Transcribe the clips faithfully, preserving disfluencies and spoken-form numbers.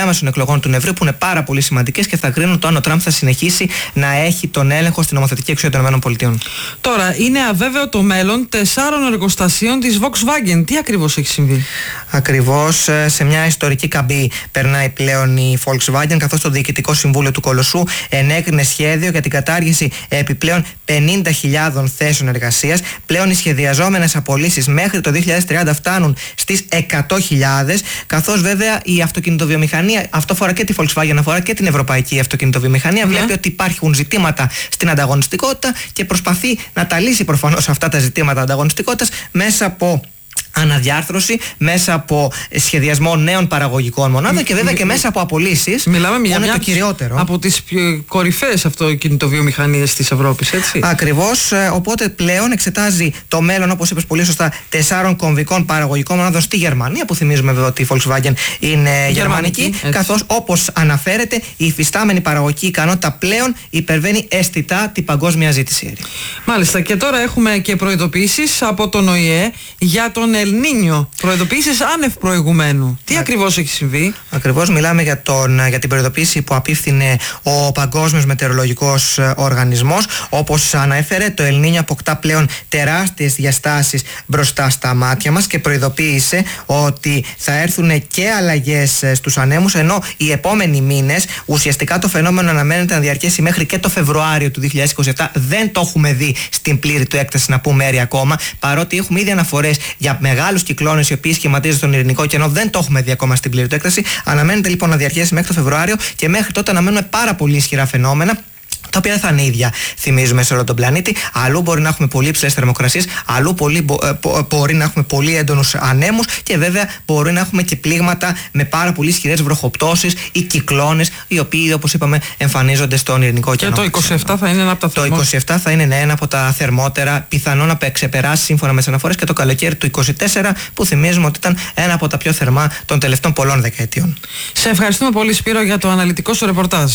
ενδιάμεσων εκλογών του Νοεμβρίου, που είναι πάρα πολύ σημαντικές και θα κρίνουν το αν ο Τραμπ θα συνεχίσει να έχει τον έλεγχο στην νομοθετική εξουσία των ΗΠΑ. Τώρα, είναι αβέβαιο το μέλλον τεσσάρων εργοστασίων της Volkswagen. Τι ακριβώς έχει συμβεί? Ακριβώς σε μια ιστορική καμπή περνάει πλέον η Volkswagen, καθώς το Διοικητικό Συμβούλιο του Κολοσσού ενέκρινε σχέδιο για την κατάργηση επιπλέον πενήντα χιλιάδων θέσεων εργασίας. Πλέον οι σχεδιαζόμενες απολύσεις μέχρι το δύο χιλιάδες τριάντα φτάνουν στις εκατό χιλιάδες, καθώς βέβαια η αυτοκινητοβιομηχανία, αυτό αφορά και τη Volkswagen, αφορά και την ευρωπαϊκή αυτοκινητοβιομηχανία, yeah. βλέπει ότι υπάρχουν ζητήματα στην ανταγωνιστικότητα και προσπαθεί να τα λύσει προφανώς αυτά τα ζητήματα ανταγωνιστικότητας μέσα από αναδιάρθρωση, μέσα από σχεδιασμό νέων παραγωγικών μονάδων και βέβαια και μέσα από απολύσεις. Μιλάμε για μια το κυριότερο από τις κορυφαίες αυτοκινητοβιομηχανίες της Ευρώπης, έτσι. Ακριβώς. Οπότε πλέον εξετάζει το μέλλον, όπως είπες πολύ σωστά, τεσσάρων κομβικών παραγωγικών μονάδων στη Γερμανία, που θυμίζουμε βέβαια ότι η Volkswagen είναι γερμανική, γερμανική καθώς όπως αναφέρεται η υφιστάμενη παραγωγική ικανότητα πλέον υπερβαίνει αισθητά την παγκόσμια ζήτηση. Μάλιστα. Και τώρα έχουμε και προειδοποιήσεις από τον Ο Η Ε για τον Ελνίνιο. Προειδοποίησεις άνευ προηγουμένου. Τι Α... ακριβώς έχει συμβεί? Ακριβώς μιλάμε για, τον, για την προειδοποίηση που απίφθινε ο Παγκόσμιος Μετεωρολογικός Οργανισμός. Όπως ανέφερε, το Ελνίνιο αποκτά πλέον τεράστιες διαστάσεις μπροστά στα μάτια μας και προειδοποίησε ότι θα έρθουν και αλλαγές στους ανέμους, ενώ οι επόμενοι μήνες ουσιαστικά το φαινόμενο αναμένεται να διαρκέσει μέχρι και το Φεβρουάριο του δύο χιλιάδες είκοσι επτά. Δεν το έχουμε δει στην πλήρη του έκταση, να πούμε έρη ακόμα, παρότι έχουμε ήδη αναφορές για μεγάλους κυκλώνες οι οποίοι σχηματίζονται στον Ειρηνικό ωκεανό. Δεν το έχουμε δει ακόμα στην πλήρη του έκταση. Αναμένεται λοιπόν να διαρκέσει μέχρι το Φεβρουάριο και μέχρι τότε αναμένουμε πάρα πολύ ισχυρά φαινόμενα, τα οποία δεν θα είναι ίδια, θυμίζουμε, σε όλο τον πλανήτη. Αλλού μπορεί να έχουμε πολύ υψηλές θερμοκρασίες, αλλού πολύ, μπο, μπο, μπορεί να έχουμε πολύ έντονους ανέμους και βέβαια μπορεί να έχουμε και πλήγματα με πάρα πολύ ισχυρές βροχοπτώσεις ή κυκλώνες, οι οποίοι, όπως είπαμε, εμφανίζονται στον Ειρηνικό ωκεανό. Και το είκοσι επτά θα είναι ένα από τα θερμότερα. Το είκοσι επτά θα είναι ένα από τα θερμότερα, πιθανόν να ξεπεράσει σύμφωνα με τις αναφορές και το καλοκαίρι του είκοσι τέσσερα, που θυμίζουμε ότι ήταν ένα από τα πιο θερμά των τελευταίων πολλών δεκαετιών. Σε ευχαριστούμε πολύ, Σπύρο, για το αναλυτικό σου ρεπορτάζ.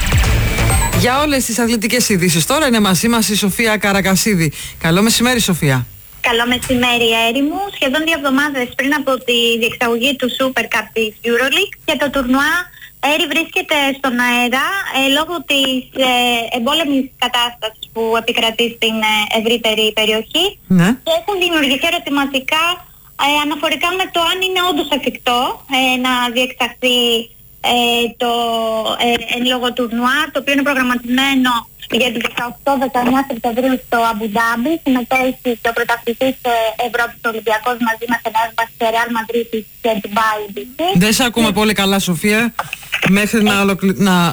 Για όλες τις αθλητικές ειδήσεις τώρα είναι μαζί μας η Σοφία Καρακασίδη. Καλό μεσημέρι, Σοφία. Καλό μεσημέρι, Έρη μου. Σχεδόν δύο εβδομάδες πριν από τη διεξαγωγή του Super Cup της EuroLeague και το τουρνουά Έρη βρίσκεται στον αέρα ε, λόγω της ε, εμπόλεμης κατάστασης που επικρατεί στην ε, ευρύτερη περιοχή. Ναι. Και έχουν δημιουργηθεί ερωτηματικά ε, αναφορικά με το αν είναι όντως εφικτό ε, να διεξαχθεί Ε, το ε, εν λόγω τουρνουά, το οποίο είναι προγραμματισμένο για τις δεκαοκτώ με δεκαεννέα Σεπτεμβρίου στο Αμπουντάμπι. Συμμετέχει και ο πρωταθλητής ε, Ευρώπης Ολυμπιακός μαζί με την Άσπαση Ρεάλ Μαδρίτης και την Μπάι. Δεν σε ακούμε πολύ καλά, Σοφία. Μέχρι να ολοκληρώσουμε. Να...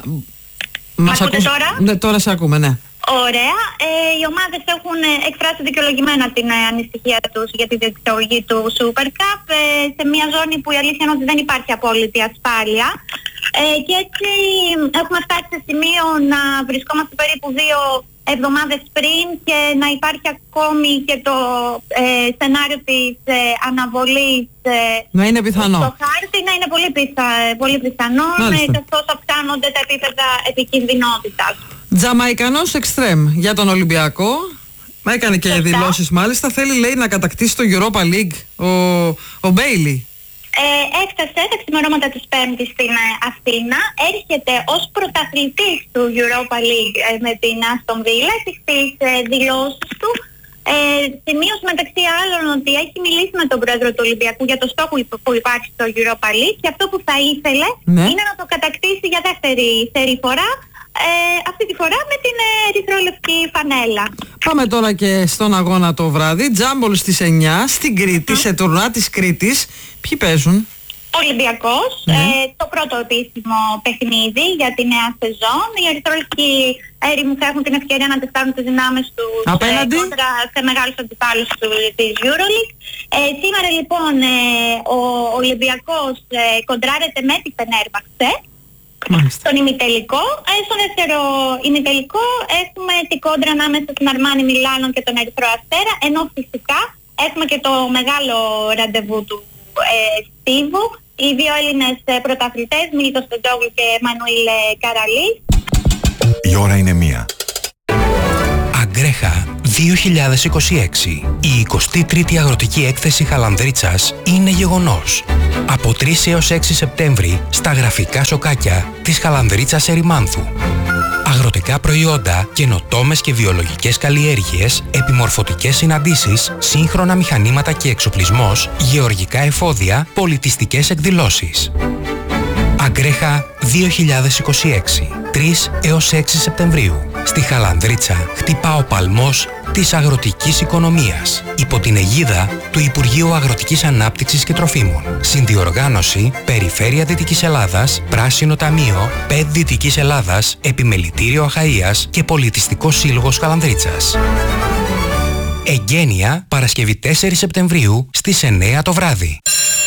Μας ακούτε ακούς... τώρα? Ναι, τώρα σε ακούμε, ναι. Ωραία. Ε, οι ομάδες έχουν εκφράσει δικαιολογημένα την ε, ανησυχία τους για τη διεξαγωγή του Super Cup ε, σε μια ζώνη που η αλήθεια είναι ότι δεν υπάρχει απόλυτη ασφάλεια. Ε, και έτσι έχουμε φτάσει σε σημείο να βρισκόμαστε περίπου δύο εβδομάδες πριν και να υπάρχει ακόμη και το ε, σενάριο της ε, αναβολής ε, να είναι πιθανό. Στο χάρτη να είναι πολύ, πιθα, πολύ πιθανό, ε, καθώς αυξάνονται τα επίπεδα επικινδυνότητας. Τζαμαϊκανός εξτρέμ για τον Ολυμπιακό. Έκανε και Φωστά. δηλώσεις μάλιστα. Θέλει, λέει, να κατακτήσει το Europa League ο, ο Μπέιλι. Ε, έφτασε τα ξημερώματα της Πέμπτης στην ε, Αθήνα. Έρχεται ως πρωταθλητής του Europa League ε, με την Aston Villa. Έχει τις ε, δηλώσεις του. Ε, σημείωσε μεταξύ άλλων ότι έχει μιλήσει με τον πρόεδρο του Ολυμπιακού για το στόχο που υπάρχει στο Europa League και αυτό που θα ήθελε ναι. είναι να το κατακτήσει για δεύτερη, δεύτερη φορά. Ε, αυτή τη φορά με την ερυθρόλευκη φανέλα. Πάμε τώρα και στον αγώνα το βράδυ. Τζάμπολ στις εννιά στην Κρήτη, mm. σε τουρνουά της Κρήτης. Ποιοι παίζουν? Ολυμπιακός, mm. ε, το πρώτο επίσημο παιχνίδι για τη νέα σεζόν. Οι ερυθρόλευκοι έρημοι θα έχουν την ευκαιρία να τεστάρουν τις δυνάμεις τους απέναντι ε, κόντρα σε μεγάλους αντιπάλους της EuroLeague. Ε, σήμερα λοιπόν ε, ο Ολυμπιακός ε, κοντράρεται με τη Φενέρμπαχτσε. Μάλιστα. Στον ημιτελικό. Ε, στο δεύτερο ημιτελικό έχουμε την κόντρα ανάμεσα στην Αρμάνι Μιλάνο και τον Ερυθρό Αστέρα, ενώ φυσικά έχουμε και το μεγάλο ραντεβού του ε, Στίβου. Οι δύο Έλληνες ε, πρωταθλητές, Μίλτος Τεντόγλου και Μανουήλ Καραλής. Η ώρα είναι μία. Αγκρέχα δύο χιλιάδες είκοσι έξι. Η εικοστή τρίτη Αγροτική Έκθεση Χαλανδρίτσας είναι γεγονός. Από τρεις έως έξι Σεπτέμβρη στα γραφικά σοκάκια της Χαλανδρίτσας Ερημάνθου. Αγροτικά προϊόντα, καινοτόμες και βιολογικές καλλιέργειες, επιμορφωτικές συναντήσεις, σύγχρονα μηχανήματα και εξοπλισμός, γεωργικά εφόδια, πολιτιστικές εκδηλώσεις. Αγκρέχα δύο χιλιάδες είκοσι έξι, τρεις έως έξι Σεπτεμβρίου. Στη Χαλανδρίτσα χτυπά ο παλμός της αγροτικής οικονομίας, υπό την αιγίδα του Υπουργείου Αγροτικής Ανάπτυξης και Τροφίμων. Συνδιοργάνωση Περιφέρεια Δυτικής Ελλάδας, Πράσινο Ταμείο, ΠΕΤ Δυτικής Ελλάδας, Επιμελητήριο Αχαΐας και Πολιτιστικός Σύλλογος Χαλανδρίτσας. Εγγένεια Παρασκευή τέσσερις Σεπτεμβρίου στις εννέα το βράδυ.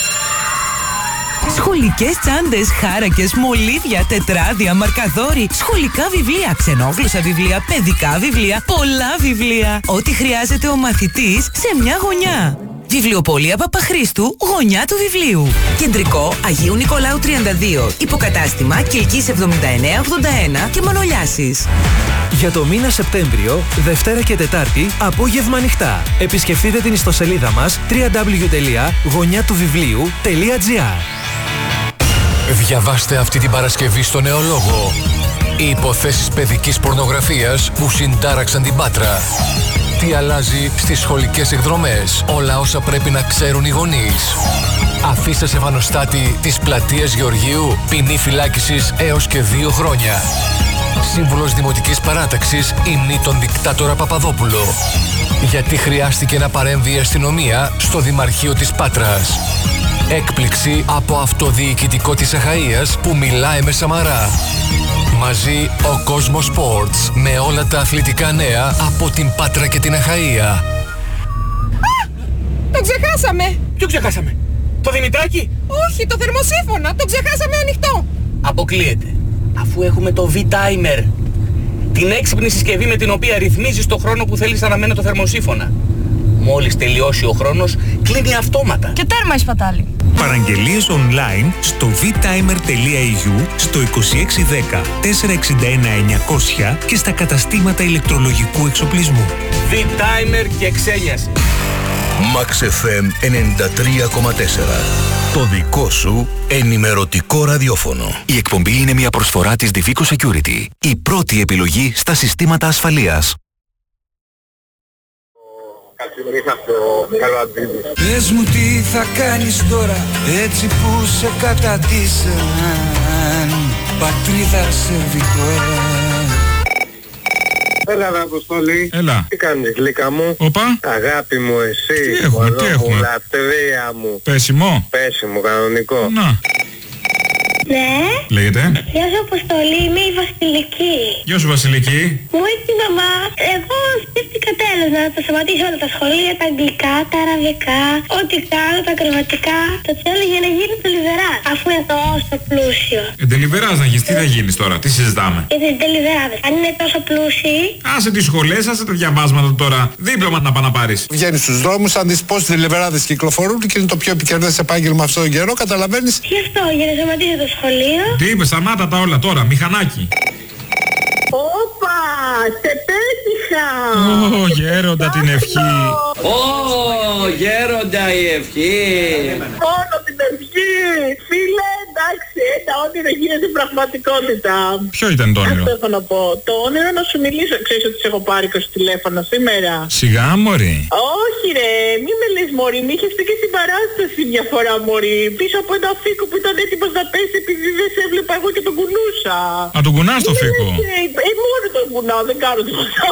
Σχολικές τσάντες, χάρακες, μολύβια, τετράδια, μαρκαδόροι, σχολικά βιβλία, ξενόγλωσσα βιβλία, παιδικά βιβλία, πολλά βιβλία. Ό,τι χρειάζεται ο μαθητής σε μια γωνιά. Βιβλιοπωλεία Παπαχρήστου, γωνιά του βιβλίου. Κεντρικό Αγίου Νικολάου τριάντα δύο. Υποκατάστημα Κιλκής εβδομήντα εννέα ογδόντα ένα και Μανολιάσης. Για το μήνα Σεπτέμβριο, Δευτέρα και Τετάρτη, απόγευμα ανοιχτά. Επισκεφτείτε την ιστοσελίδα μας double-u double-u double-u τελεία γωνιά του βιβλίου τελεία τζι άρ. Διαβάστε αυτή την Παρασκευή στο Νεολόγο. Οι υποθέσεις παιδικής πορνογραφίας που συντάραξαν την Πάτρα. Τι αλλάζει στις σχολικές εκδρομές. Όλα όσα πρέπει να ξέρουν οι γονείς. Αφήστε σε βανοστάτη της πλατείας Γεωργίου. Ποινή φυλάκισης έως και δύο χρόνια. Σύμβουλος Δημοτικής Παράταξης υμνεί τον δικτάτορα Παπαδόπουλο. Γιατί χρειάστηκε να παρέμβει η αστυνομία στο Δημαρχείο της Πάτρας. Έκπληξη από αυτοδιοικητικό της Αχαΐας που μιλάει με Σαμαρά. Μαζί ο Κόσμος Sports με όλα τα αθλητικά νέα από την Πάτρα και την Αχαΐα. Α! Το ξεχάσαμε! Ποιο ξεχάσαμε? Το Δημητράκη? Όχι, το θερμοσύφωνα! Το ξεχάσαμε ανοιχτό! Αποκλείεται. Αφού έχουμε το V-Timer. Την έξυπνη συσκευή με την οποία ρυθμίζεις το χρόνο που θέλεις να αναμένει το θερμοσύφωνα. Μόλις τελειώσει ο χρόνος, κλείνει αυτόματα. Και τέρμα η σπατάλη. Παραγγελίες online στο β-timer τελεία ι γιου, στο είκοσι έξι δέκα τετρακόσια εξήντα ένα εννιακόσια και στα καταστήματα ηλεκτρολογικού εξοπλισμού. V-Timer και ξένιαση. Max εφ εμ ενενήντα τρία κόμμα τέσσερα. Το δικό σου ενημερωτικό ραδιόφωνο. Η εκπομπή είναι μια προσφορά της Divico Security. Η πρώτη επιλογή στα συστήματα ασφαλείας. Πες μου τι θα κάνεις τώρα, έτσι που σε καταντήσαν. Πατρίδα σερβιτόρα. Έλα ρε Αποστολή. Έλα. Τι κάνεις γλύκα μου? Οπα. Αγάπη μου εσύ. Τι έχουμε, τι έχουμε? Λατρεία μου. Πέσιμο. Πέσιμο κανονικό. Να. Ναι. Λέγεται. Γεια σου Αποστολή, είμαι η Βασιλική. Γεια σου Βασιλική. Μου είπε η μαμά, εγώ σκέφτηκα τέλος να τα σταματήσω όλα τα σχολεία, τα αγγλικά, τα αραβικά, ό,τι κάνω, τα ακροβατικά. Το θέλω για να γίνω τελιβεράς, αφού είναι τόσο πλούσιο. Ε, τελιβεράς να γίνεις, τι θα γίνεις τώρα, τι συζητάμε? Για τις τελιβεράδες, αν είναι τόσο πλούσιοι. Άσε τις σχολές, άσε τα διαβάσματα τώρα. Δίπλωμα να πας να πάρεις. Βγαίνεις στους δρόμους, αν δεις πώς οι τελιβεράδες κυκλοφορούν και είναι το πιο επικερδές επάγγελμα αυτόν τον καιρό, καταλαβαίνεις. Γι' αυτό, για να σταματήσω το σχολείο. Τι είπες, σταμάτα τα όλα τώρα, μηχανάκι. Όπα, σε πέτυχα. Ω, γέροντα την ευχή. Ω, γέροντα η ευχή. Μόνο την ευχή. Φίλε, εντάξει, τα όνειρα γίνεται πραγματικότητα. Ποιο ήταν το όνειρο? Αυτό έχω να πω. Το όνειρο να σου μιλήσω. Ξέρεις ότι σε έχω πάρει είκοσι τηλέφωνα σήμερα? Σιγά μωρή. Όχι ρε, μη με λες μωρή, μη είχες πει και στην παράσταση μια φορά μωρή. Πίσω από ένα φίκο που ήταν έτοιμος να πέσει επειδή δεν σε έβλεπα εγώ και τον κουνούσα. Α, τον κουνάς το φίκο? Ε, μόνο τον κουνάω, δεν κάνω τίποτα.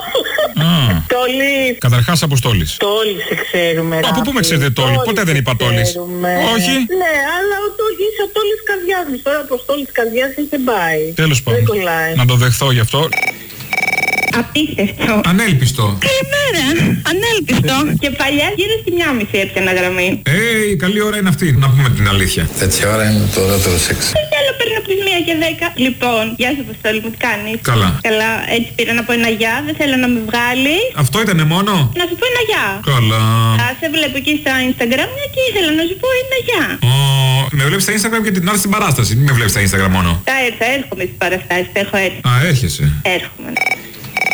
Τόλης. Καταρχάς Αποστόλης. Τόλης σε ξέρουμε. Από πού με ξέρετε Τόλη, ποτέ δεν είπα Τόλης. Όχι. Ναι, αλλά ο Τόλης είσαι ο Τόλης καρδιάς μου. Τώρα Αποστόλης καρδιάς δεν πάει. Τέλος πάντων. Να το δεχθώ γι' αυτό. Απίστευτο. Ανέλπιστο. Καλημέρα. Ανέλπιστο. Και παλιά γύρω στη μια μισή έπιανα γραμμή. Ε, η καλή ώρα είναι αυτή, να πούμε την αλήθεια. Τέτοια ώρα είναι το ωραίο σεξ. Τι άλλο παίρνω από τις μία και δέκα. Λοιπόν, γεια σου Αποστόλη μου, τι κάνεις? Καλά. Καλά, έτσι πήρα να πω ένα γεια, δεν θέλω να με βγάλει. Αυτό ήτανε μόνο? Να σου πω ένα γεια. Καλά. Α, σε βλέπω εκεί στα Instagram και ήθελα να σου πω ένα γεια. Ω, με βλέπεις στα Instagram και την άλλη στην παράσταση, μην με βλέπεις στα Instagram μόνο. Θα έρθω, έρχομαι στις παραστάσεις, έχω έρθει. Α, έρχεσαι. Έρχομαι.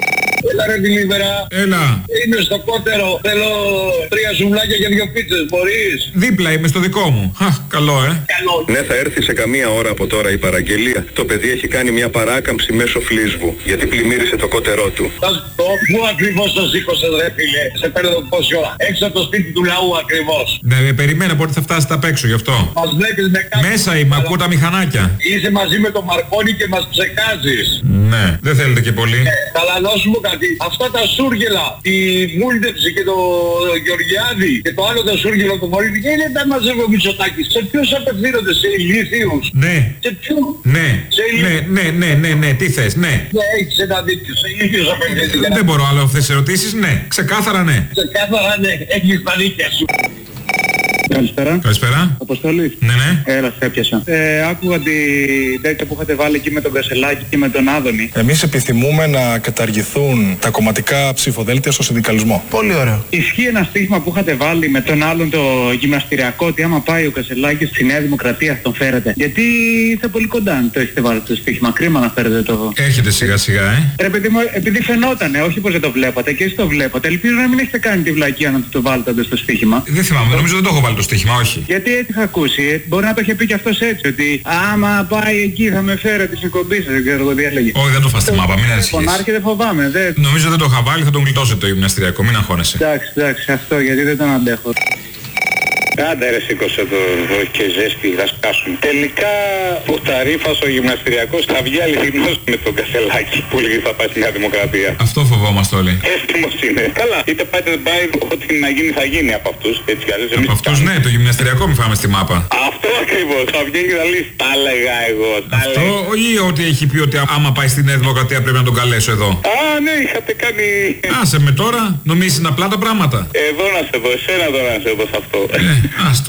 Έλα ρε Δηλίβερα. Έλα. Είμαι στο κότερο. Θέλω τρία σουβλάκια και δύο πίτσες. Μπορείς? Δίπλα είμαι στο δικό μου. Α, καλό, ε. Καλό. Ναι, θα έρθει σε καμία ώρα από τώρα η παραγγελία. Το παιδί έχει κάνει μια παράκαμψη μέσω φλίσβου, γιατί πλημμύρισε το κότερό του. Θα σου πω, πού ακριβώς το σήκωσες ρε φίλε? Σε παίρνω πόση ώρα? Έξω από το σπίτι του λαού ακριβώς. Ναι, περιμένω πότε θα φτάσετε απ' έξω γι' αυτό. Μας βλέπεις με κάτι. Μέσα είμαι, ακούω τα μηχανάκια. Είσαι μαζί με τον Μαρκόνι και μας ψεκάζεις. Ναι, δεν θέλετε και πολύ. Ε, καλά να σου πω κάτι. Αυτά τα σούργελα, τη Μούλτεψη και το Γεωργιάδη και το άλλο το σούργελο του Μωρίδη, και είναι τα μαζεύει ο Μητσοτάκης. Σε ποιους απευθύνονται? Σε ηλίθιους? Ναι. Σε ποιους? Ναι. Σε ναι, ναι, ναι, ναι, ναι, τι θες, ναι. Ναι, έχεις ένα δίκιο. Σε ηλίθιους απευθύνονται. Δεν μπορώ άλλο αυτές τις ερωτήσεις, ναι. Ξεκάθαρα ναι. Ξεκάθαρα ναι. Έχεις τα δίκια σου. Καλησπέρα. Καλησπέρα. Αποστολή. Ναι, ναι. Έλα, σε έπιασα. Ε, άκουγα την τέτοια που είχατε βάλει εκεί με τον Κασελάκη και με τον Άδωνη. Εμείς επιθυμούμε να καταργηθούν τα κομματικά ψηφοδέλτια στο συνδικαλισμό. Πολύ ωραίο. Ισχύει ένα στίχημα που είχατε βάλει με τον άλλον το γυμναστηριακό, ότι άμα πάει ο Κασελάκης στη Νέα Δημοκρατία τον φέρετε? Γιατί είστε πολύ κοντά αν το έχετε βάλει το στίχημα. Κρίμα να φέρετε το. Έρχεται σιγά σιγά, ε. Ρε παιδί μου, επειδή φαινότανε, όχι πως δεν το βλέπατε και εσείς το βλέπατε. Ελπίζω να μην έχετε κάνει τη βλακία να το βάλετε στο στίχημα. Δεν θυμάμαι, νομίζω δεν το έχω βάλει το στοίχημα, όχι. Γιατί έτσι είχα ακούσει, μπορεί να το είχε πει και αυτός έτσι, ότι άμα πάει εκεί θα με φέρετε της εκπομπής σας, δεν ξέρω εγώ τι έλεγε. Όχι, δεν το φας στη μάπα, μην ανησυχείς. Φωνάρχη δεν φοβάμαι, δεν. Νομίζω δεν το είχα βάλει, θα τον γλιτώσετε το γυμναστηριακό, μην αγχώνεσαι. Εντάξει, εντάξει, αυτό γιατί δεν τον αντέχω. Άντε ρε, σήκωσε το εδώ και ζέστη, θα σκάσουν. Τελικά ο Ταρίφας ο γυμναστηριακός θα βγει αληθινός με τον Κασελάκη που λέγει θα πάει στη Νέα Δημοκρατία. Αυτό φοβόμαστε όλοι. Έτοιμος είναι. Καλά, είτε πάει είτε δεν πάει, ό,τι να γίνει θα γίνει από αυτούς. Έτσι κι αλλιώς. Από αυτούς ναι, το γυμναστηριακό μην φάμε στη μάπα. Αυτό ακριβώς, θα βγαίνει να λύσει. Τα έλεγα εγώ, τα Αυτό ή ότι έχει πει ότι άμα πάει στη Νέα Δημοκρατία πρέπει να τον καλέσω εδώ? Α, ναι, είχατε κάνει. Άσε με τώρα, νομίζεις είναι απλά τα πράγματα. Εδώ να σε δω, εσένα τώρα να σε δω σε αυτό. Άστα.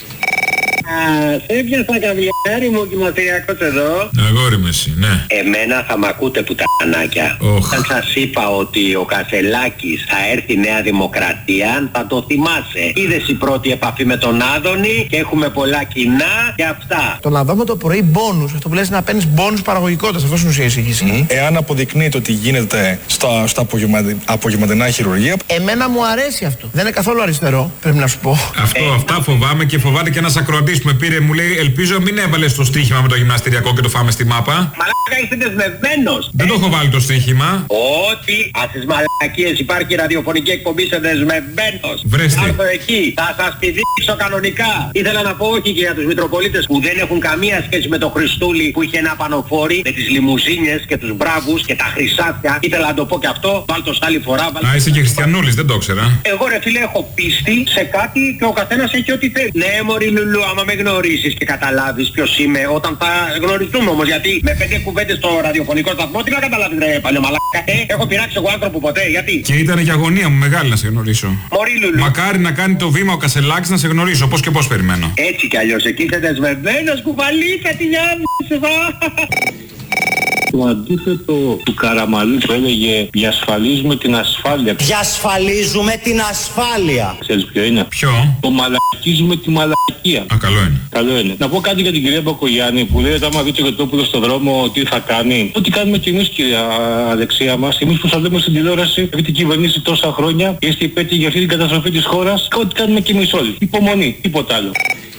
Σε έπιασα καβλιάρι μου γυμναστηριακός εδώ. Αγόρι με εσύ, ναι. Εμένα θα μ' ακούτε πουτανάκια. Oh. Όταν σας είπα ότι ο Κασελάκης θα έρθει Νέα Δημοκρατία, θα το θυμάσαι. Είδες η πρώτη επαφή με τον Άδωνη και έχουμε πολλά κοινά και αυτά. Το να δούμε το πρωί μπόνους, αυτό που λες να παίρνεις μπόνους παραγωγικότητας, αυτό είναι ουσία εισήγηση. Mm. Εάν αποδεικνύεται ότι γίνεται στα, στα απογευματινά χειρουργία. Εμένα μου αρέσει αυτό. Δεν είναι καθόλου αριστερό, πρέπει να σου πω. Αυτό, ε, αυτά φοβάμαι και φοβάται και ένας ακροατής που με πήρε, μου λέει ελπίζω μην έβαλες το στοίχημα με το γυμναστηριακό και το φάμε στη μάπα. Μαλάκα είσαι δεσμευμένος. Δεν ε. το έχω βάλει το στοίχημα. Ότι ας τις μαλακίες υπάρχει ραδιοφωνική εκπομπή, είσαι δεσμευμένος. Βρέστε. Άρθω εκεί, θα σας πηδήξω κανονικά. Ήθελα να πω όχι και για τους Μητροπολίτες που δεν έχουν καμία σχέση με το Χριστούλη που είχε ένα πανοφόρι με τις λιμουζίνες και τους μπράβους και τα χρυσάφια. Ήθελα να το πω και αυτό, βάλ το άλλη φορά. Α, είσαι και χριστιανούλης, δεν το ήξερα. Εγώ ρε φίλε έχω πίστη σε κάτι και ο καθένας έχει ό,τι θέλει. Ναι μωρή Λουλού, άμα με γνωρίσεις και καταλάβεις ποιος είμαι όταν θα γνωριστούμε όμως, γιατί με πέντε κουβέντες στο ραδιοφωνικό σταθμό τι να καταλάβεις ρε παλιωμαλάκα. Ε, έχω πειράξει εγώ άνθρωπο ποτέ, γιατί? Και ήταν και αγωνία μου μεγάλη να σε γνωρίσω. Μωρή Λουλού. Μακάρι να κάνει το βήμα ο Κασελάκης να σε γνωρίσω, πώς και πώς περιμένω. Έτσι κι αλλιώς, εκεί είσαι δεσμευμένος κουβαλίσα τη Γιάννη. Το αντίθετο του Καραμαλή που έλεγε διασφαλίζουμε την ασφάλεια. Διασφαλίζουμε την ασφάλεια. Ξέρεις ποιο είναι? Ποιο? Το μαλακίζουμε τη μαλακία. Α, καλό είναι. Καλό είναι. Να πω κάτι για την κυρία Μπακογιάννη που λέει ότι άμα δει το Γετόπουλο στον δρόμο τι θα κάνει. Ό,τι κάνουμε κι εμείς κυρία Αλεξία μας. Εμείς που σας λέμε στην τηλεόραση, έχετε κυβερνήσει τόσα χρόνια, είστε υπέτειοι για αυτή την καταστροφή της χώρας. Ό,τι κάνουμε κι εμείς όλοι. Υπομονή, τίποτα άλλο.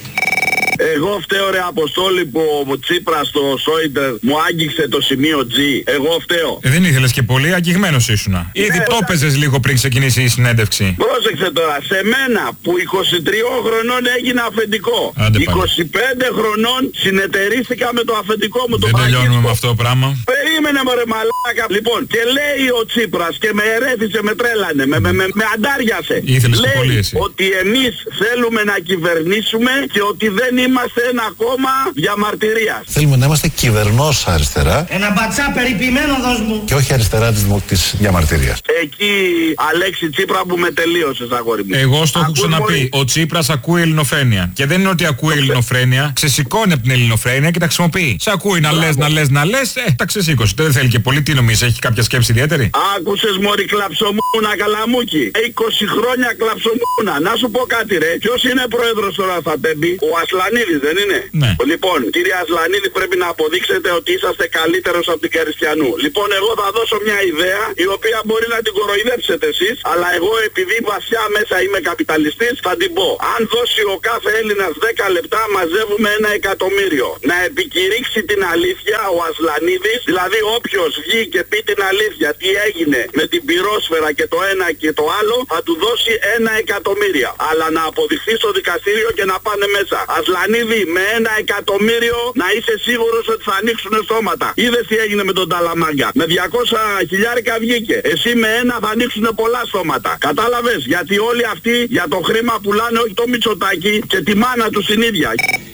Εγώ φταίω ρε Αποστόλη που ο Τσίπρας στο Σόιντερ μου άγγιξε το σημείο G. Εγώ φταίω. Ε, δεν ήθελες και πολύ, αγγιγμένος ήσουνα. Ήδη ναι, το έπαιζες λίγο πριν ξεκινήσει η συνέντευξη. Πρόσεξε τώρα, σε μένα που είκοσι τρία χρονών έγινα αφεντικό. Άντε, είκοσι πέντε χρονών συνεταιρίστηκα με το αφεντικό μου. Δεν το τελειώνουμε με αυτό το πράγμα. Περίμενε μωρέ μαλάκα. Λοιπόν, και λέει ο Τσίπρας και με ερέθησε, με τρέλανε, με, με, με, με αντάριασε. Ήθελες λέει πολύ εσύ. ότι εμείς θέλουμε να κυβερνήσουμε και ότι δεν είμαστε ένα κόμμα διαμαρτυρίας. Θέλουμε να είμαστε κυβερνός αριστερά. Ένα μπατσά περιποιημένο δώσ' μου. Και όχι αριστερά της, της διαμαρτυρίας. Εκεί Αλέξη Τσίπρα που με τελείωσες αγόρι μου. Εγώ στο έχω ξαναπεί. Ο Τσίπρας ακούει ελληνοφρένεια. Και δεν είναι ότι ακούει ελληνοφρένεια. Ξεσηκώνει από την ελληνοφρένεια και τα χρησιμοποιεί. Σε ακούει να λες, να λες, να λες, ε, τα ξεσήκωσε. είκοσι, δεν θέλει και πολύ, τι νομίζεις, έχει κάποια σκέψη ιδιαίτερη? Άκουσες μωρή κλαψομούνα καλαμούκι. είκοσι χρόνια κλαψομούνα. Να σου πω κάτι ρε. Ποιος είναι πρόεδρος τώρα θα πέμπει? Ο Ασλανίδης δεν είναι? Ναι. Λοιπόν, κύριε Ασλανίδη, πρέπει να αποδείξετε ότι είσαστε καλύτερος από την Καριστιανού. Λοιπόν, εγώ θα δώσω μια ιδέα η οποία μπορεί να την κοροϊδέψετε εσείς, αλλά εγώ επειδή βασιά μέσα είμαι καπιταλιστής θα την πω. Αν δώσει ο κάθε Έλληνας δέκα λεπτά μαζεύουμε ένα εκατομμύριο. Να επικηρύξει την αλήθεια ο Ασλανίδης, δηλαδή όποιος βγει και πει την αλήθεια τι έγινε με την πυρόσφαιρα και το ένα και το άλλο, θα του δώσει ένα εκατομμύριο. Αλλά να αποδειχθεί στο δικαστήριο και να πάνε μέσα. Ασλανίδη, με ένα εκατομμύριο να είσαι σίγουρος ότι θα ανοίξουν στόματα. Είδες τι έγινε με τον Ταλαμάγκα? Με διακόσια χιλιάρικα βγήκε. Εσύ με ένα θα ανοίξουν πολλά στόματα. Κατάλαβες? Γιατί όλοι αυτοί για το χρήμα πουλάνε όχι το Μητσοτάκι και τη μάνα του την ίδια.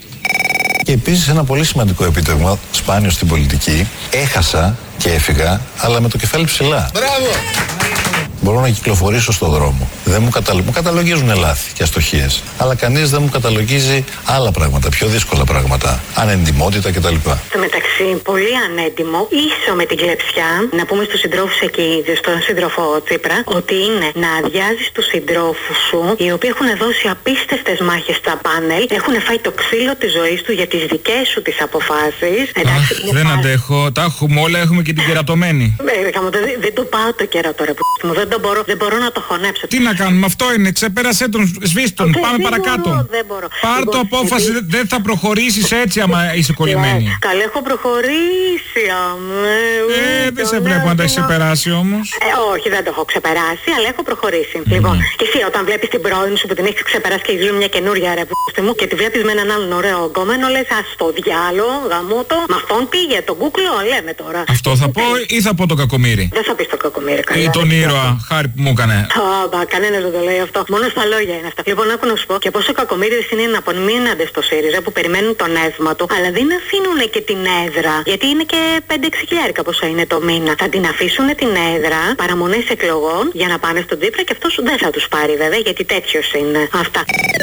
Και επίσης ένα πολύ σημαντικό επίτευγμα, σπάνιο στην πολιτική, έχασα και έφυγα, αλλά με το κεφάλι ψηλά. Μπράβο! Μπορώ να κυκλοφορήσω στον δρόμο. Δεν μου, καταλο... μου καταλογίζουν λάθη και αστοχίες. Αλλά κανείς δεν μου καταλογίζει άλλα πράγματα, πιο δύσκολα πράγματα. Ανεντιμότητα κτλ. Στο μεταξύ, πολύ ανέντιμο, ίσο με την κλεψιά, να πούμε στους συντρόφους εκεί, στον σύντροφο Τσίπρα, ότι είναι να αδειάζεις τους συντρόφους σου, οι οποίοι έχουν δώσει απίστευτες μάχες στα πάνελ, έχουν φάει το ξύλο της ζωής του για τις δικές σου τις αποφάσεις. Εντάξει, Αχ, δεν πάρα... αντέχω, τα έχουμε όλα, έχουμε και την κερατωμένη. Δεν, δεν το πάω το κερατό ρε που δεν το μπορώ, δεν μπορώ να το χωνέψω. Τι να κάνουμε, αυτό είναι, ξεπέρασέ τον, σβήστον, okay, πάμε δεν παρακάτω. Μπορώ, δεν μπορώ. Πάρ' το απόφαση, δεν δε θα προχωρήσεις έτσι άμα είσαι κολλημένη. Καλά, έχω προχωρήσει, αμέ. Ε, δεν σε βλέπω να τα έχεις ξεπεράσει όμως. Ε, όχι, δεν το έχω ξεπεράσει, αλλά έχω προχωρήσει. Mm. Λοιπόν, και εσύ όταν βλέπεις την πρώην σου που την έχεις ξεπεράσει και ζουν μια καινούρια ρε πούστη μου και τη βλέπεις με έναν άλλον ωραίο γκόμενο, λες ας το διάλο, γαμώτο, μα αυτόν πήγε, τον κούκλο, λέμε τώρα. Αυτό θα πω ή θα πω το κακομοίρι? Δεν θα πεις το κακομοίρι, καλά. Ή τον ήρωα, χάρη που μου έκανε. Άμπα, κανένας δεν το λέει αυτό. Μόνο στα λόγια είναι αυτά. Λοιπόν, άκου να σου πω και πόσο κακομοίριδες είναι να απομείνανται στο ΣΥΡΙΖΑ που περιμένουν τον εύμα του, αλλά δεν αφήνουν και την έδρα. Γιατί είναι και πέντε έξι χιλιάρικα πόσο είναι το μήνα. Θα την αφήσουν την έδρα, παραμονές εκλογών για να πάνε στον Τσίπρα και αυτός δεν θα τους πάρει βέβαια γιατί τέτοιος είναι. Αυτά.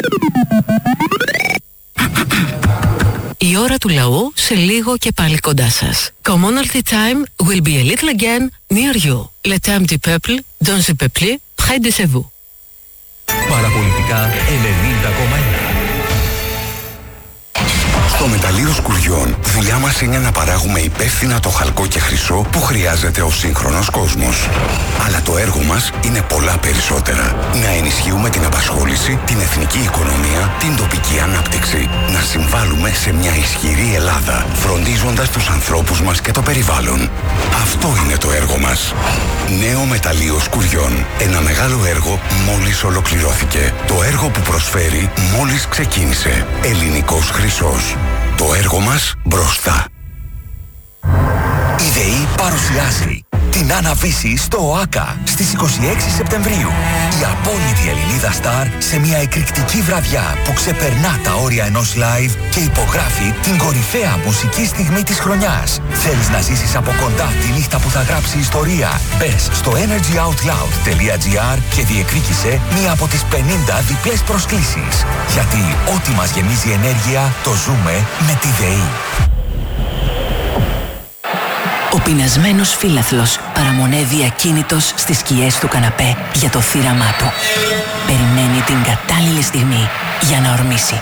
Η ώρα του λαού σε λίγο και πάλι κοντά σας. Commonalty time will be a little again near you. Le temps du peuple, dans le peuple, près de vous. Παραπολιτικά ενενήντα κόμμα ένα. Στο μεταλλείο Σκουριών, δουλειά μας είναι να παράγουμε υπεύθυνα το χαλκό και χρυσό που χρειάζεται ο σύγχρονος κόσμος. Αλλά το έργο μας είναι πολλά περισσότερα. Να ενισχύουμε την απασχόληση, την εθνική οικονομία, την τοπική ανάπτυξη. Να συμβάλλουμε σε μια ισχυρή Ελλάδα, φροντίζοντας τους ανθρώπους μας και το περιβάλλον. Αυτό είναι το έργο μας. Νέο μεταλλείο Σκουριών. Ένα μεγάλο έργο μόλις ολοκληρώθηκε. Το έργο που προσφέρει μόλις ξεκίνησε. Ελληνικός χρυσός. Το έργο μας μπροστά. Η ΔΕΗ παρουσιάζει την Άννα-Βύση στο ΟΑΚΑ στις είκοσι έξι Σεπτεμβρίου. Η απόλυτη Ελληνίδα Σταρ σε μια εκρηκτική βραδιά που ξεπερνά τα όρια ενός live και υπογράφει την κορυφαία μουσική στιγμή της χρονιάς. Θέλεις να ζήσεις από κοντά τη νύχτα που θα γράψει ιστορία? Μπες στο energy out loud τελεία τζι άρ και διεκδίκησε μία από τις πενήντα διπλές προσκλήσεις. Γιατί ό,τι μας γεμίζει ενέργεια το ζούμε με τη ΔΕΗ. Ο πεινασμένος φύλαθλος παραμονεύει ακίνητος στις σκιές του καναπέ για το θύραμά του. Περιμένει την κατάλληλη στιγμή για να ορμήσει.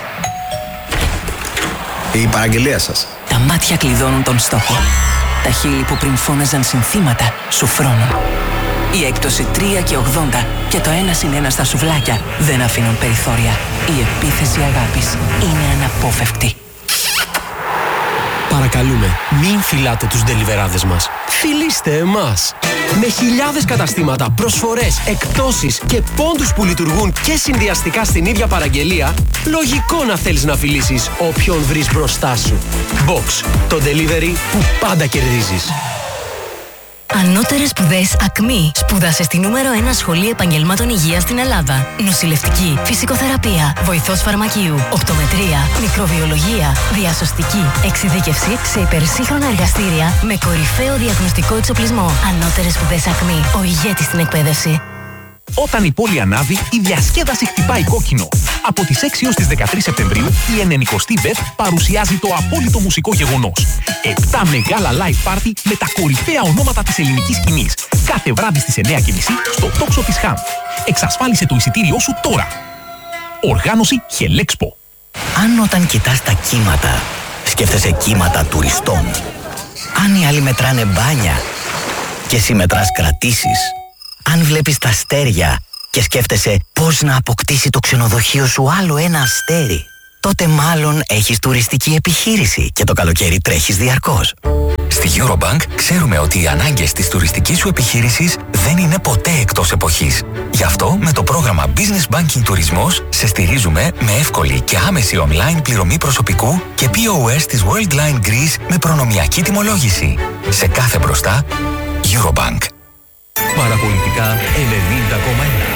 Η παραγγελία σας. Τα μάτια κλειδώνουν τον στόχο. Τα χείλη που πριν φώναζαν συνθήματα σου φρώνουν. Η έκπτωση τρία και ογδόντα και το ένα συν ένα στα σουβλάκια δεν αφήνουν περιθώρια. Η επίθεση αγάπης είναι αναπόφευκτη. Παρακαλούμε, μην φυλάτε τους ντελιβεράδες μας. Φιλήστε εμάς. Με χιλιάδες καταστήματα, προσφορές, εκπτώσεις και πόντους που λειτουργούν και συνδυαστικά στην ίδια παραγγελία, λογικό να θέλεις να φιλήσεις όποιον βρεις μπροστά σου. Box, το delivery που πάντα κερδίζεις. Ανώτερες σπουδές ΑΚΜΗ. Σπούδασε στη νούμερο ένα σχολή επαγγελμάτων υγείας στην Ελλάδα. Νοσηλευτική, φυσικοθεραπεία, βοηθός φαρμακείου, οπτομετρία, μικροβιολογία, διασωστική, εξειδίκευση σε υπερσύγχρονα εργαστήρια με κορυφαίο διαγνωστικό εξοπλισμό. Ανώτερες σπουδές ΑΚΜΗ. Ο ηγέτης στην εκπαίδευση. Όταν η πόλη ανάβει, η διασκέδαση χτυπάει κόκκινο. Από τις έξι έως τις δεκατρείς Σεπτεμβρίου η ενενηκοστή ΒΕΦ παρουσιάζει το απόλυτο μουσικό γεγονός. Επτά μεγάλα live party με τα κορυφαία ονόματα της ελληνικής σκηνής. Κάθε βράδυ στις εννιά και μισή στο τόξο της Χαμ. Εξασφάλισε το εισιτήριό σου τώρα. Οργάνωση Χελέξπο. Αν όταν κοιτάς τα κύματα, σκέφτεσαι κύματα τουριστών. Αν οι άλλοι μετράνε μπάνια και εσύ μετράς κρατήσεις. Αν βλέπεις τα αστέρια και σκέφτεσαι πώς να αποκτήσει το ξενοδοχείο σου άλλο ένα αστέρι, τότε μάλλον έχεις τουριστική επιχείρηση και το καλοκαίρι τρέχεις διαρκώς. Στη Eurobank ξέρουμε ότι οι ανάγκες της τουριστικής σου επιχείρησης δεν είναι ποτέ εκτός εποχής. Γι' αυτό με το πρόγραμμα Business Banking Τουρισμός σε στηρίζουμε με εύκολη και άμεση online πληρωμή προσωπικού και πι ο ες της Worldline Greece με προνομιακή τιμολόγηση. Σε κάθε μπροστά, Eurobank. Παραπολιτικά ενενήντα κόμμα ένα.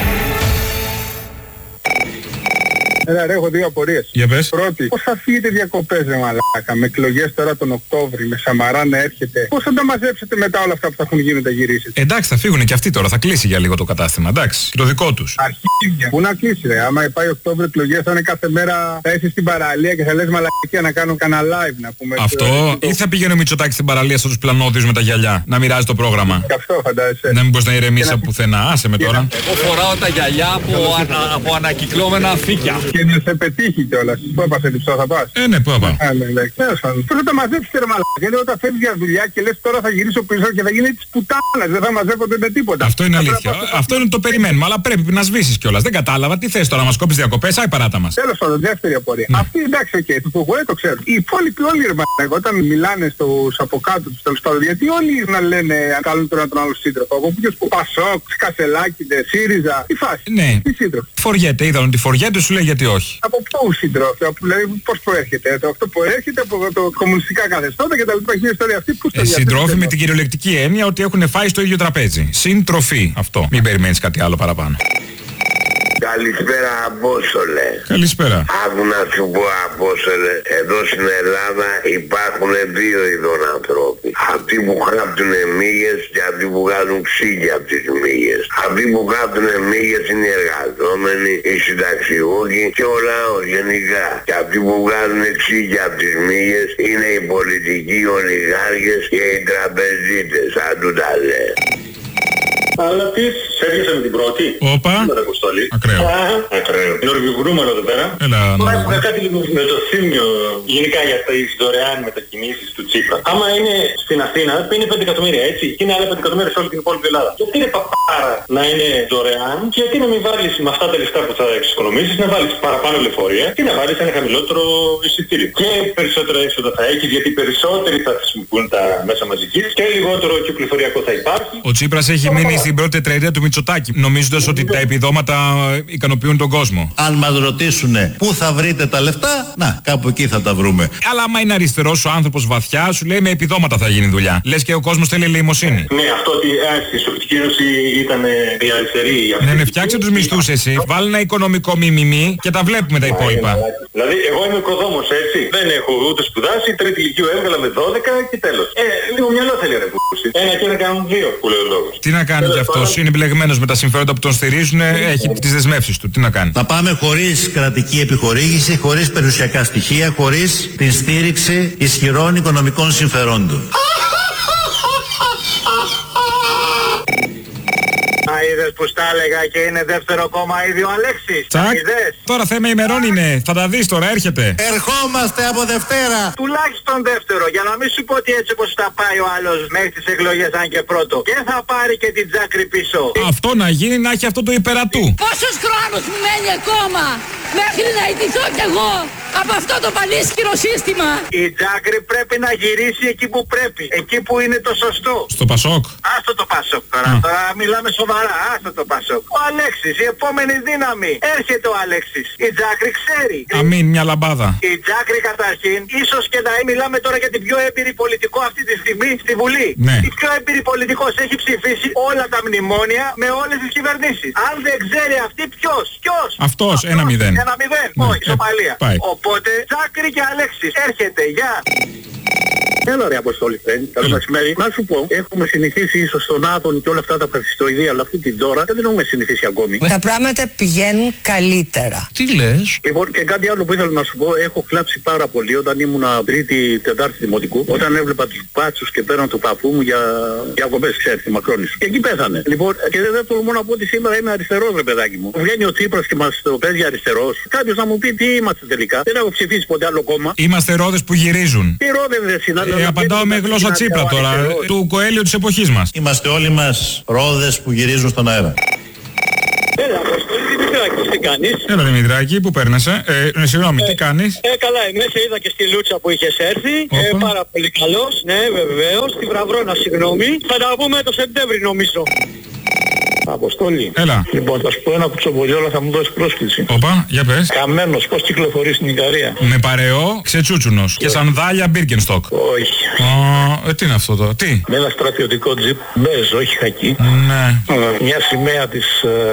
Έλα ρε, έχω δύο απορίες. Για πες. Πρώτη, πώς θα φύγετε διακοπές ρε μαλάκα, με εκλογές τώρα τον Οκτώβρη, με Σαμαρά να έρχεται. Πώς θα τα μαζέψετε μετά όλα αυτά που θα έχουν γίνει τα γυρίσετε. Εντάξει, θα φύγουν και αυτοί τώρα, θα κλείσει για λίγο το κατάστημα. Εντάξει, το δικό τους. Αρχίδια. Πού να κλείσει ρε, άμα πάει Οκτώβρη εκλογές θα είναι κάθε μέρα, θα είσαι στην παραλία και θα λες μαλακία να κάνω κανένα live να πούμε. Αυτό, ή θα πηγαίνει ο Μητσοτάκης στην παραλία στους πλανόδιους με τα γυαλιά, να μοιράζει το πρόγραμμα. Και αυτό φαντάζεσαι. Να μην μπορείς να ηρεμήσεις από πουθενά, άσε με τώρα. Εγώ φοράω τα γυαλιά από, ανα, από ανακυκλώμενα αφήκια. Και να σε πετύχει κιόλας. Πού έπασε την ψώα θα πας. Ε, ναι, πού έπα. Ε, ναι, ναι. Πώς θα τα μαζέψεις ρε μαλάκα. Γιατί όταν φεύγεις για δουλειά και λες τώρα θα γυρίσω πίσω και θα γίνει της πουτάνας. Δεν θα μαζεύονται με τίποτα. Αυτό είναι αλήθεια. Αυτό είναι το περιμένουμε. Αλλά πρέπει να σβήσεις κιόλας. Δεν κατάλαβα. Τι θες τώρα, μας κόψεις διακοπές, άι παράτα μας. Τέλος πάντων, δεύτερη απορία. Ναι. Αυτή εντάξει, οκ, okay, το χωρέ το ξέρω. Οι υπόλοιποι όλοι ρε μαλάκα, όταν μιλάνε στους από κάτω τους τέλος πάντων, γιατί όλοι να λένε αν καλούν τώρα τον άλλο σύντροφο. Εγώ ποιος που Πασόκ, Κασελάκηδε, ΣΥΡΙΖΑ, τι φάση. Ναι. Τι σύντροφο. Φοριέται, είδαν ότι φοριέται, σου λέει γιατί όχι. Από πού σύντροφο, δηλαδή πώς προέρχεται. Το αυτό προέρχεται από το κομμουνιστικά καθεστώτα και τα λοιπά. Έχει μια ιστορία αυτή που ε, συντρόφοι με την κυριολεκτική έννοια ότι έχουν φάει στο ίδιο τραπέζι. Συντροφή. Αυτό. Μην περιμένεις κάτι άλλο παραπάνω. Καλησπέρα Απόστολε. Καλησπέρα. Άκου να σου πω Απόστολε, εδώ στην Ελλάδα υπάρχουν δύο ειδών ανθρώποι. Αυτοί που γράφτουν μύγες και αυτοί που βγάζουν ξύγια από τις μύγες. Αυτοί που γράφτουν μύγες είναι οι εργαζόμενοι, οι συνταξιούχοι και ο λαός γενικά. Και αυτοί που βγάζουν ξύγια από τις μύγες είναι οι πολιτικοί ολιγάρχες και οι τραπεζίτες, σαν του τα λέει. Αλλά τι, σε έρχεσαι με την πρώτη. Όπα. Ακραίο. Ακραίο. Είναι ορβηγουρούμενο εδώ πέρα. Έλα, Τώρα έχουμε κάτι λίγο με το θύμιο γενικά για τις δωρεάν μετακινήσεις του Τσίπρα. Άμα είναι στην Αθήνα, είναι πέντε εκατομμύρια έτσι. Και είναι άλλα πέντε εκατομμύρια σε όλη την υπόλοιπη Ελλάδα. Γιατί είναι παπάρα να είναι δωρεάν και γιατί να μην βάλεις με αυτά τα λεφτά που θα εξοικονομήσεις, να βάλεις παραπάνω λεωφορεία και να βάλεις ένα χαμηλότερο εισιτήριο. Και περισσότερα έσοδα θα έχεις γιατί περισσότεροι θα χρησιμοποιούν τα μέσα μαζικής και λιγότερο κυκλοφοριακό θα υπάρχει. Ο Τσίπρας έχει μείνει στην πρώτη τετραετία του Μητσοτάκη, νομίζοντας ότι τα επιδόματα ικανοποιούν τον κόσμο. Αν μας ρωτήσουν πού θα βρείτε τα λεφτά, να, κάπου εκεί θα τα βρούμε. Αλλά άμα είναι αριστερός ο άνθρωπος βαθιά, σου λέει με επιδόματα θα γίνει δουλειά. Λες και ο κόσμος θέλει ελεημοσύνη. Ναι, αυτό ότι η Σοβιετική Ένωση ήταν η αριστερή. Ναι, ναι, φτιάξε τους μισθούς εσύ. Βάλει ένα οικονομικό μιμιμή και τα βλέπουμε τα υπόλοιπα. Δηλαδή, εγώ είμαι οικοδόμος, έτσι. Δεν έχω ούτε σπουδάσει, τρίτη ηλικίου έβγαλα με δώδεκα και τέλος. Ε, λίγο μυαλό θέλει ρε πούση. Ένα και ένα κάνουν δύο, που λέει ο λόγος. Τι να κάνει κι αυτός, είναι επιλεγμένος με τα συμφέροντα που τον στηρίζουν, έχει τις δεσμεύσεις του. Τι να κάνει. Θα πάμε χωρίς κρατική επιχορήγηση, χωρίς περιουσιακά στοιχεία, χωρίς την στήριξη ισχυρών οικονομικών συμφερόντων. Α, είδες που στα έλεγα και είναι δεύτερο κόμμα ήδη ο Αλέξης. Τσακ. Τώρα θέμα ημερών είναι. Θα τα δεις τώρα, έρχεται. Ερχόμαστε από Δευτέρα. Τουλάχιστον δεύτερο, για να μην σου πω ότι έτσι όπως θα πάει ο άλλος μέχρι τις εκλογές αν και πρώτο. Και θα πάρει και την Τζάκρη πίσω. Αυτό να γίνει, να έχει αυτό το υπερατού. Πόσος χρόνος μου μένει ακόμα μέχρι να ιτηθώ κι εγώ από αυτό το πανίσχυρο σύστημα. Η Τζάκρη πρέπει να γυρίσει εκεί που πρέπει. Εκεί που είναι το σωστό. Στο Πασόκ. Άστο το Πασόκ τώρα. Α. Τώρα μιλάμε σοβαρά. Άστο το Πασόκ. Ο Αλέξης, η επόμενη δύναμη. Έρχεται ο Αλέξης. Η Τζάκρη ξέρει. Αμήν, μια λαμπάδα. Η Τζάκρη καταρχήν, ίσως και να μιλάμε τώρα για την πιο έμπειρη πολιτικό αυτή τη στιγμή στη Βουλή. Ναι. Η πιο έμπειρη πολιτικός έχει ψηφίσει όλα τα μνημόνια με όλες τις κυβερνήσεις. Αν δεν ξέρει αυτή ποιος. Ποιος. Αυτός, ένα μηδέν. Ένα μηδέν. Ναι. Όχι, ισοπαλία. Ε, Οπότε Τζάκρη και Αλέξης έρχεται. Γεια. Έλα ρε Αποστόλη, friend. Καλό μεσημέρι. Να σου πω, έχουμε συνηθίσει ίσως στον Άδων και όλα αυτά τα φασιστοειδεία, αλλά αυτή την τώρα δεν έχουμε συνηθίσει ακόμη. Τα πράγματα πηγαίνουν καλύτερα. Τι λες? Λοιπόν, και κάτι άλλο που ήθελα να σου πω, έχω κλάψει πάρα πολύ όταν ήμουν τρίτη, τετάρτη δημοτικού, όταν έβλεπα τους μπάτσους και πέραν του παππού μου για διακοπές, ξέρεις, τη Μακρόνης. Και εκεί πέθανε. Λοιπόν, και δεν τολμώ να πω ότι σήμερα είμαι αριστερός, ρε παιδάκι μου. Βγαίνει ο Τσίπρας και μας το παίζει αριστερός. Κάποιος να μου πει τι είμαστε τελικά. Δεν έχω ψηφίσει ποτέ άλλο κόμμα. Είμαστε ρόδες που γυρίζουν. Τι ρόδες δεν συνάδελφε. Ε, απαντάω με γλώσσα Τσίπρα τώρα, του Κοέλιο της εποχής μας. Είμαστε όλοι μας ρόδες που γυρίζουν στον αέρα. Έλα, Αποστόλη, Δημητράκη, τι κάνεις? Έλα Δημητράκη, πού παίρνεσαι? Ε, συγγνώμη, τι κάνεις? Ε, καλά, εμείς σε είδα και στη Λούτσα που είχες έρθει. Ε, πάρα πολύ καλός, ναι, βεβαίως. Στη Βραβρώνα, συγγνώμη. Θα τα πούμε το Σεπτέμβρη, νομίζω. Αποστόλη. Έλα. Λοιπόν, θα σου πω ένα κουτσομπολιόλα, θα μου δώσει πρόσκληση. Όπα, για πες. Καμένος, πώς κυκλοφορεί στην Ικαρία? Με παρεό, ξετσούτσουνος και σανδάλια Birkenstock. Όχι. Ε, τι είναι αυτό το, τι? Με ένα στρατιωτικό τζιπ, μπέζ, όχι χακί. Ναι. Μια σημαία της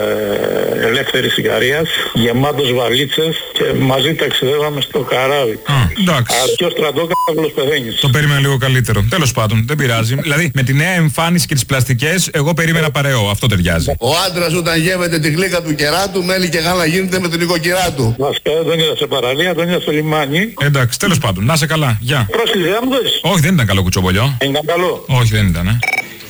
ε, ελεύθερης Ικαρίας, γεμάτος βαλίτσες και μαζί ταξιδεύαμε στο καράβι. Α, εντάξει. Αρκεί ο στρατόκαυλος πεθαίνεις. Το περίμενα λίγο καλύτερο. Τέλος πάντων, δεν πειράζει. Δηλαδή, με τη νέα εμφάνιση και τις πλαστικές, εγώ περίμενα παρεό. Αυτό ταιριάζει. Ο άντρας όταν γεύεται τη γλύκα του κεράτου, μέλι και γάλα γίνεται με την οικοκυρά του. Βασικά δεν είδα σε παραλία, τον είδα στο λιμάνι. Εντάξει, τέλος πάντων, να είσαι καλά. Γεια. Πρόσκληση, δεν μου δώσεις? Όχι, δεν ήταν καλό κουτσομπολιό. Ήταν καλό. Όχι, δεν ήταν, ε.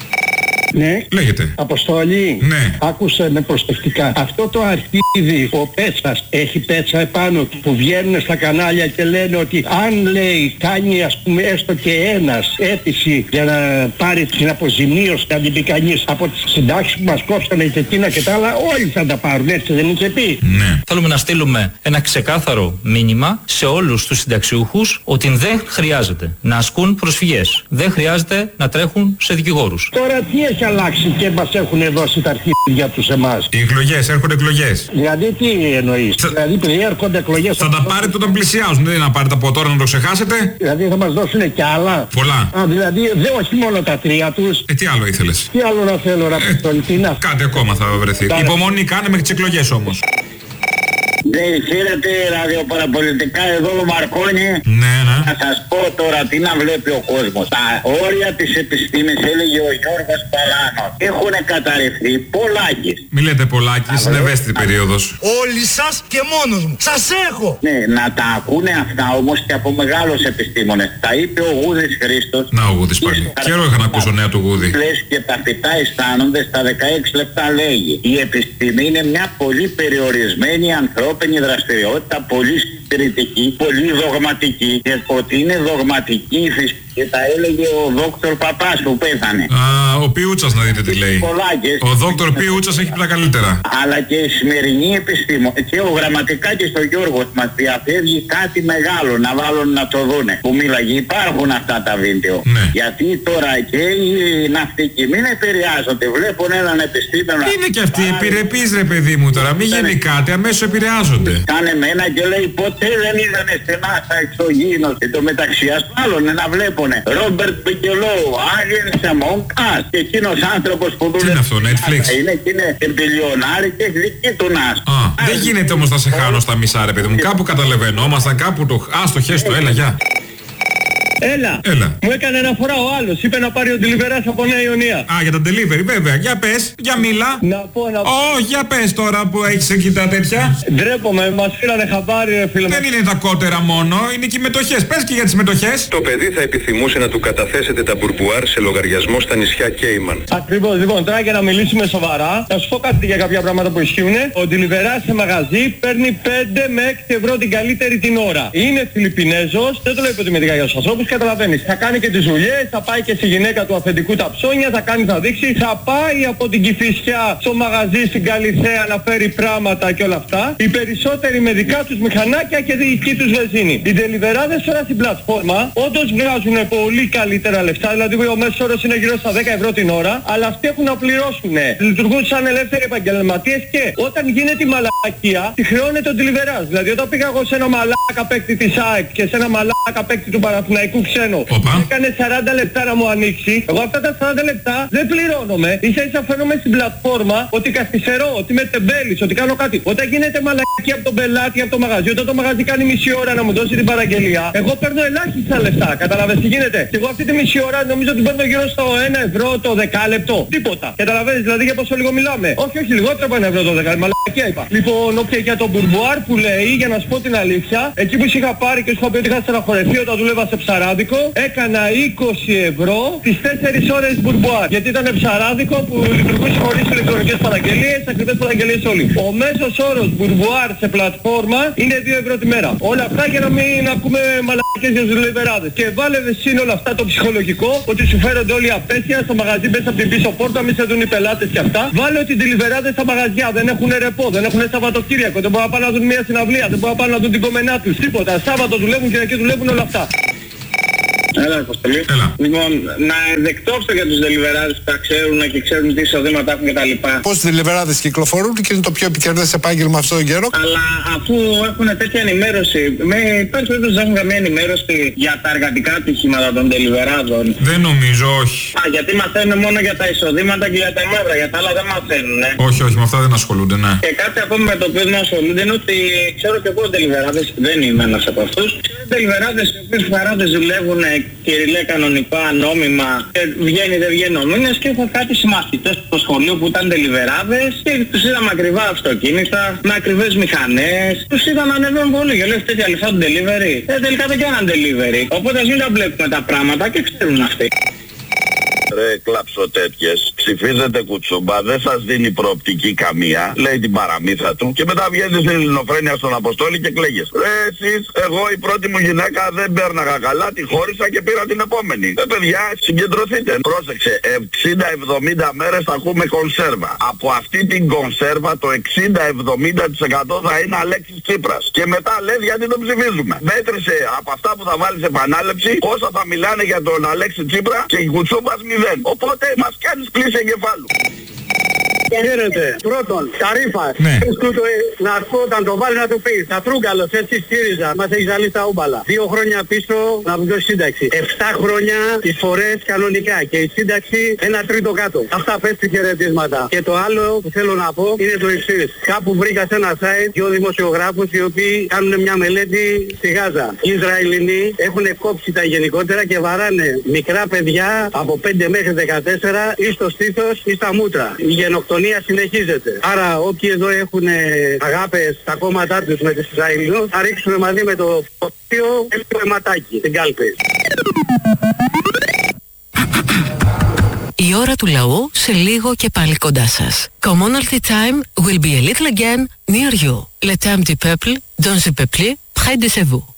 Ναι. Λέγεται. Αποστόλη. Ναι. Άκουσε με προσεκτικά. Αυτό το αρχίδι, ο Πέτσας, έχει πέτσα επάνω του που βγαίνουν στα κανάλια και λένε ότι αν λέει κάνει ας πούμε έστω και ένας αίτηση για να πάρει την αποζημίωση να την πει κανείς από τις συντάξεις που μας κόψανε και εκείνα και τα άλλα, όλοι θα τα πάρουν, έτσι δεν είχε πει? Ναι. Θέλουμε να στείλουμε ένα ξεκάθαρο μήνυμα σε όλους τους συνταξιούχους ότι δεν χρειάζεται να ασκούν προσφυγές. Δεν χρειάζεται να τρέχουν σε δικηγόρους. Τώρα τι έχει αλλάξει και μας έχουν δώσει τα αρχίδια τους εμάς? Οι εκλογές, έρχονται εκλογές. Δηλαδή τι εννοείς? Θα... Δηλαδή πριν έρχονται εκλογές θα, θα τα πάρετε όταν πλησιάζουν, δεν είναι να πάρετε από τώρα να το ξεχάσετε. Δηλαδή θα μας δώσουν και άλλα. Πολλά. Α, δηλαδή δεν όχι μόνο τα τρία τους. Ε, τι άλλο ήθελες? Τι άλλο να θέλω να ε, κάτι ακόμα θα βρεθεί. Άρα. Υπομονή κάνε μέχρι τις εκλογές όμως. Ναι, χαίρετε ραδιοπαραπολιτικά, εδώ ο Μαρκόνι. Ναι, ναι. Να σας πω τώρα τι να βλέπει ο κόσμος. Τα όρια της επιστήμης, έλεγε ο Γιώργος Παλάνος, έχουν καταρρευθεί πολλάκις. Μη λέτε πολλάκις, είναι ευαίσθητη περίοδος. Όλοι σας και μόνος μου. Σας έχω. Ναι, να τα ακούνε αυτά όμως και από μεγάλους επιστήμονες. Τα είπε ο Γούδης Χρήστος. Να ο Γούδης πάλι. Καιρό είχα να ακούσω νέα του Γούδη. Λες και τα φυτά αισθάνονται στα δεκαέξι λεπτά λέγει. Η επιστήμη είναι μια πολύ περιορισμένη ανθρώπινη δραστηριότητα, πολύ συντηρητική, πολύ δογματική, και ότι είναι δογματική η φυσική και τα έλεγε ο δόκτωρ Παπάς που πέθανε. Α, ο Πιούτσας να δείτε τι λέει. Πολλάκες. Ο δόκτωρ Πιούτσας έχει τα καλύτερα. Αλλά και η σημερινή επιστήμο και ο Γραμματικάκης ο Γιώργος μας διαφεύγει κάτι μεγάλο να βάλουν να το δούνε. Που μίλαγε, υπάρχουν αυτά τα βίντεο. Ναι. Γιατί τώρα και οι ναυτικοί μην επηρεάζονται. Βλέπουν έναν επιστήμονα. Είναι και αυτοί επιρρεπείς ρε παιδί μου τώρα. Μην γίνει κάτι, αμέσως επηρεάζονται. Κάνε μένα και λέει ποτέ δεν είδανε στενά στα εξωγήινος. Και το μεταξύ ασφάλωνε να βλέπουνε. Ρόμπερτ Πικελόου, Άγεν Σαμόγκας και εκείνος άνθρωπος που δουλεύει. Τι είναι αυτό, Netflix? Είναι και είναι εμπιλιονάρη και έχει δική του νας. Α, δεν γίνεται όμως να σε χάνω στα μισά ρε παιδί μου. Κάπου καταλαβαίνόμασταν, κάπου το... Α, στο χέστο, έλα, γεια. Έλα. Έλα. Μου έκανε αναφορά ο άλλος. Είπε να πάρει ο delivery από Νέα Ιωνία. Α, για τα delivery, βέβαια. Για πες, για μίλα. Να πω, να πω. Ω, για πες τώρα που έχεις εκεί τα τέτοια. Ντρέπομαι, μας φύλανε χαμπάρι, ρε φίλε. Δεν είναι τα κότερα μόνο, είναι και οι μετοχές. Πες και για τις μετοχές. Το παιδί θα επιθυμούσε να του καταθέσετε τα μπουρμπουάρ σε λογαριασμό στα νησιά Κέιμαν. Ακριβώς, λοιπόν, τώρα για να μιλήσουμε σοβαρά, θα σου πω κάτι για κάποια πράγματα που ισχύουν. Ο delivery σε μαγαζί παίρνει πέντε με έξι ευρώ την καλύτερη την ώρα. Είναι Φιλιππινέζος, δεν το λέω υποτιμητικά για τους ανθρώπους. Καταλαβαίνεις, θα κάνει και τις δουλειές, θα πάει και στη γυναίκα του αφεντικού τα ψώνια, θα κάνει, θα δείξει, θα πάει από την Κηφισιά στο μαγαζί στην Καλιθέα να φέρει πράγματα και όλα αυτά. Οι περισσότεροι με δικά τους μηχανάκια και δική τους βενζίνη. Οι τελιβεράδες τώρα στην πλατφόρμα όντως βγάζουν πολύ καλύτερα λεφτά, δηλαδή ο μέσος όρος είναι γύρω στα δέκα ευρώ την ώρα, αλλά αυτοί έχουν να πληρώσουν. Λειτουργούν σαν ελεύθεροι επαγγελματίες και όταν γίνεται η μαλακία, τη χρεώνεται ο τελιβεράς. Δηλαδή όταν πήγα εγώ σε ένα μαλάκα παίκτη της ΑΕΚ και σε ένα μαλάκα παίκτη του Παναθηναϊκού ξένο. Έκανε σαράντα λεπτά να μου ανοίξει. Εγώ αυτά τα σαράντα λεπτά δεν πληρώνομαι. Ίσα ίσα φαίνομαι στην πλατφόρμα ότι καθυστερώ, ότι είμαι τεμπέλης, ότι κάνω κάτι. Όταν γίνεται μαλακή από τον πελάτη, από το μαγαζί, όταν το μαγαζί κάνει μισή ώρα να μου δώσει την παραγγελία, εγώ παίρνω ελάχιστα λεφτά. Καταλαβαίνεις τι γίνεται. Και εγώ αυτή τη μισή ώρα νομίζω ότι παίρνω γύρω στο ένα ευρώ το δεκάλεπτο. Τίποτα. Καταλαβαίνεις δηλαδή για πόσο λίγο μιλάμε. Όχι, όχι, λιγότερο από ένα ευρώ το δεκάλεπτο. Μαλακία είπα. Λοιπόν, όποια για τον μπουρμπουάρ που λέει, για να σου πω την αλήθεια, εκεί που είχα πάρει και σου είχα πει ότι είχα στεναχωρεθεί όταν δούλευα σε ψαράδικο, έκανα είκοσι ευρώ τις τέσσερις ώρες μπουρμπουάρ. Γιατί ήταν ψαράδικο που λειτουργούσε χωρίς ηλεκτρονικές παραγγελίες, ακριβές παραγγελίες όλοι. Ο μέσος όρος μπουρμπουάρ σε πλατφόρμα είναι δύο ευρώ τη μέρα. Όλα αυτά για να μην ακούμε μαλακές για τους λιβεράδες. Και βάλε σύνολα αυτά το ψυχολογικό, ότι σου φέρονται όλοι απέσια στο μαγαζί μέσα από την πίσω πόρτα, μη σε δουν οι πελάτες και αυτά. Βάλε ότι οι λιβεράδες στα μαγαζιά δεν έχουν ρεπό, δεν έχουν Σαββατοκύριακο, δεν μπορούν να πάνε να δουν μια συναυλία, δεν μπορούν να πάνε να δουν την κομμενά τους, τίποτα. Σάββατο δουλεύουν και εκεί δουλεύουν όλα αυτά. Έλα, Αποστολή. Λοιπόν, να δεκτώστε για τους δελιβεράδες που τα ξέρουν και ξέρουν τι εισοδήματα έχουν κτλ. Πώς οι δελιβεράδες κυκλοφορούν και είναι το πιο επικερδές επάγγελμα αυτόν τον καιρό. Αλλά αφού έχουν τέτοια ενημέρωση, με υπάρχει περίπτωση να έχουν καμία ενημέρωση για τα εργατικά ατυχήματα των δελιβεράδων. Δεν νομίζω, όχι. Α, γιατί μαθαίνουν μόνο για τα εισοδήματα και για τα μαύρα, για τα άλλα δεν μαθαίνουν, ε. Όχι, όχι, με αυτά δεν ασχολούνται, ναι. Και κάτι ακόμη με το οποίο δεν ασχολούνται είναι ότι ξέρω και εγώ δελιβεράδες, δεν είμαι ένας από αυτούς. Ξέρω δελιβεράδες οι οποίοι χαράδες δουλεύουν κυριλέ κανονικά, νόμιμα, και βγαίνει δεν βγαίνει ο μήνες και έχω κάτι συμμαθητές στο σχολείο που ήταν τελιβεράδες και τους είδαμε ακριβά αυτοκίνητα, με ακριβές μηχανές, τους είδαμε να ανεβαίνουν πολύ και λέω τέτοια λεφτά του delivery. Ε, τελικά δεν κάναν delivery, οπότε ας μην τα βλέπουμε τα πράγματα και ξέρουν αυτοί. Ρε κλάψω τέτοιες, ψηφίζετε κουτσούμπα, δεν σας δίνει προοπτική καμία, λέει την παραμύθα του και μετά βγαίνει στην ελληνοφρένεια στον Αποστόλη και κλαίγες. Ρε εσείς, εγώ η πρώτη μου γυναίκα δεν πέρναγα καλά, τη χώρισα και πήρα την επόμενη. Ε παιδιά, συγκεντρωθείτε. Πρόσεξε, εξήντα εβδομήντα μέρες θα ακούμε κονσέρβα. Από αυτή την κονσέρβα το εξήντα εβδομήντα τοις εκατό θα είναι Αλέξης Τσίπρας. Και μετά λες γιατί τον ψηφίζουμε. Μέτρησε από αυτά που θα βάλεις επανάληψη, όσα θα μιλάνε για τον Αλέξη Τσίπρα και η κουτσούμπας μηδέν. Οπότε μας κάνεις κλίση εγκεφάλου. Χαίρετε. Πρώτον, Καρύφας. Ναι. Να πω όταν το βάλει να του πεις. Θα Τρούγκαλος, έτσι ΣΥΡΙΖΑ. Μας έχει ζαλίσει τα ούμπαλα. Δύο χρόνια πίσω να μου δώσει σύνταξη. Εφτά χρόνια τις φορές κανονικά. Και η σύνταξη ένα τρίτο κάτω. Αυτά πες του χαιρετίσματα. Και το άλλο που θέλω να πω είναι το εξής. Κάπου βρήκα σε ένα site δύο δημοσιογράφους οι οποίοι κάνουν μια μελέτη στη Γάζα. Οι Ισραηλινοί έχουν κόψει τα γενικότερα και βαράνε μικρά παιδιά από πέντε μέχρι δεκατέσσερα ή στο στήθος ή στα μούτρα. Η γενοκτονία συνεχίζεται. Άρα όποιοι εδώ έχουν αγάπες στα κόμματά τους με τους Ισραηλινούς θα ρίξουμε μαζί με το ποπίο ένα ματάκι στην κάλπη. Η ώρα του λαού σε λίγο και πάλι κοντά σας. Commonalty time will be a little again near you. Le temps du peuple, dans le peuple, près de vous.